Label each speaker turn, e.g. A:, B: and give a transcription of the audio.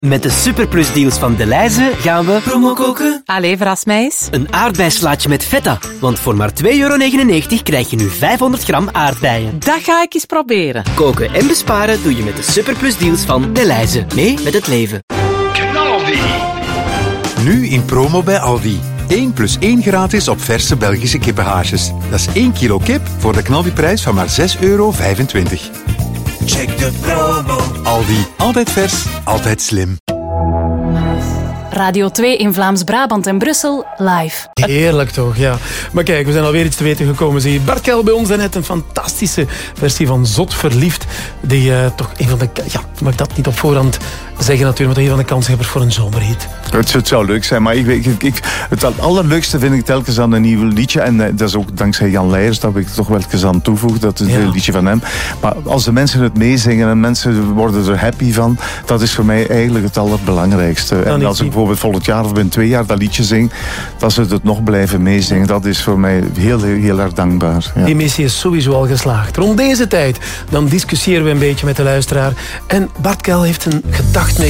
A: Met de superplusdeals van Delhaize gaan we promo koken.
B: Allee, verras mij eens.
A: Een aardbeislaatje met feta. Want voor maar €2,99 krijg je nu 500 gram aardbeien.
B: Dat ga ik eens proberen.
A: Koken en besparen doe je met de superplusdeals van Delhaize. Mee met het leven.
C: Knaldi.
D: Nu in promo bij Aldi. 1 + 1 gratis op verse Belgische kippenhaasjes. Dat is 1 kilo kip voor de knaldiprijs van maar €6,25.
C: Check de promo.
D: Aldi. Altijd vers, altijd slim.
E: Radio 2 in Vlaams-Brabant en Brussel, live.
F: Heerlijk toch, ja. Maar kijk, we zijn alweer iets te weten gekomen. Zie je, Bart Kel bij ons daarnet een fantastische versie van Zot Verliefd. Die toch een van de... Ja, mag ik dat niet op voorhand zeggen natuurlijk, maar een van de kanshebbers voor een zomerhit.
G: Het zou leuk zijn, maar het allerleukste vind ik telkens aan een nieuw liedje. En dat is ook dankzij Jan Leijers dat ik toch wel eens aan toevoeg. Dat is een liedje van hem. Maar als de mensen het meezingen en mensen worden er happy van, dat is voor mij eigenlijk het allerbelangrijkste. En als ik bijvoorbeeld volgend jaar of binnen 2 jaar dat liedje zing, dat ze het nog blijven meezingen, dat is voor mij heel, heel erg dankbaar. Ja.
F: Die missie is sowieso al geslaagd. Rond deze tijd, dan discussiëren we een beetje met de luisteraar. En Bart Kel heeft een gedacht mee.